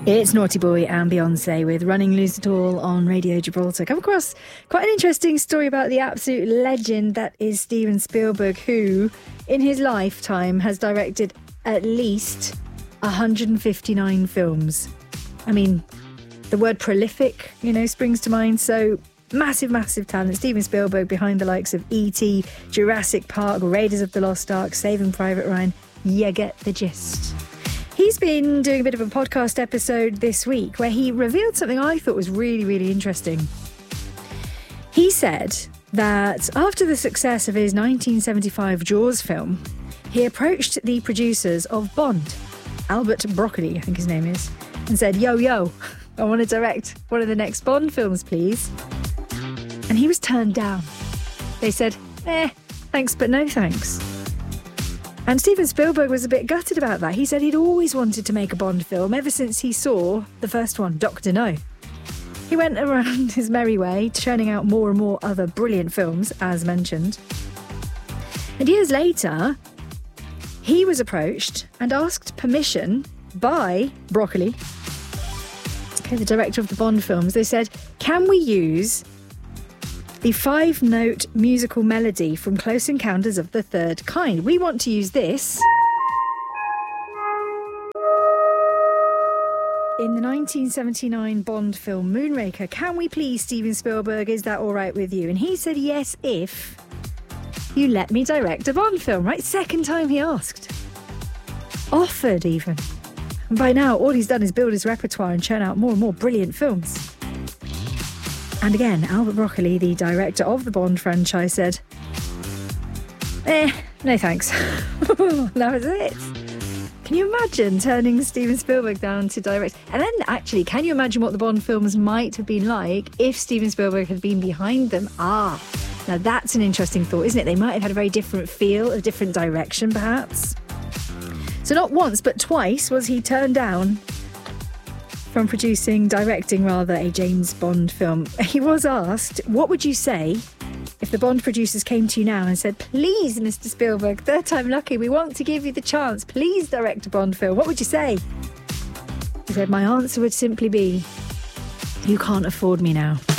It's Naughty Boy and Beyonce with Running Lose It All on Radio Gibraltar. Come across quite an interesting story about the absolute legend that is Steven Spielberg, who, in his lifetime, has directed at least 159 films. I mean, the word prolific, springs to mind. So massive, massive talent. Steven Spielberg behind the likes of E.T., Jurassic Park, Raiders of the Lost Ark, Saving Private Ryan. You get the gist. He's been doing a bit of a podcast episode this week where he revealed something I thought was really, really interesting. He said that after the success of his 1975 Jaws film, he approached the producers of Bond, Albert Broccoli, I think his name is, and said, yo, I want to direct one of the next Bond films, please. And he was turned down. They said, thanks, but no thanks. And Steven Spielberg was a bit gutted about that. He said he'd always wanted to make a Bond film ever since he saw the first one, Dr. No. He went around his merry way, churning out more and more other brilliant films, as mentioned. And years later, he was approached and asked permission by Broccoli, the director of the Bond films. They said, can we use the 5-note musical melody from Close Encounters of the Third Kind? We want to use this in the 1979 Bond film Moonraker. Can we please, Steven Spielberg, is that all right with you? And he said yes, if you let me direct a Bond film, right? Second time he asked. Offered even. And by now, all he's done is build his repertoire and churn out more and more brilliant films. And again, Albert Broccoli, the director of the Bond franchise, said, no thanks. That was it. Can you imagine turning Steven Spielberg down to direct? And then actually, can you imagine what the Bond films might have been like if Steven Spielberg had been behind them? Now that's an interesting thought, isn't it? They might have had a very different feel, a different direction perhaps. So not once, but twice was he turned down from directing a James Bond film. He was asked, what would you say if the Bond producers came to you now and said, please, Mr. Spielberg, third time lucky, we want to give you the chance, please direct a Bond film. What would you say? He said, my answer would simply be, you can't afford me now.